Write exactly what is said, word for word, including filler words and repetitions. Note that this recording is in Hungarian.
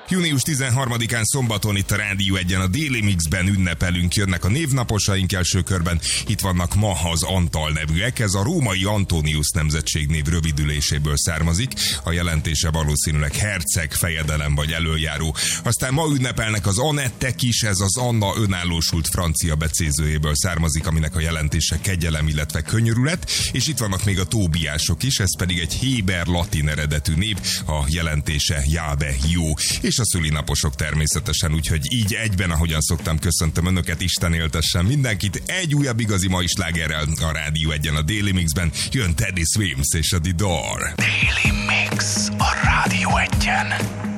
június tizenharmadikán szombaton itt a Rádió Egyen a Daily Mixben ünnepelünk, jönnek a névnaposaink első körben. Itt vannak ma az Antal nevűek, ez a római Antonius nemzetségnév rövidüléséből származik, a jelentése valószínűleg herceg, fejedelem vagy elöljáró. Aztán ma ünnepelnek az Anettek is, ez az Anna önállósult francia becézőjéből származik, aminek a jelentése kegyelem, illetve könyörület, és itt vannak még a Tóbiások is, ez pedig egy héber latin eredetű név, a jelentése Jáve jó. És a szülinaposok természetesen, úgyhogy így egyben, ahogyan szoktam, köszöntöm Önöket, Isten éltessen mindenkit. Egy újabb igazi mai slágerrel a Rádió Egyen a Daily Mixben jön Teddy Swims és a The Door. Daily Mix a Rádió Egyen.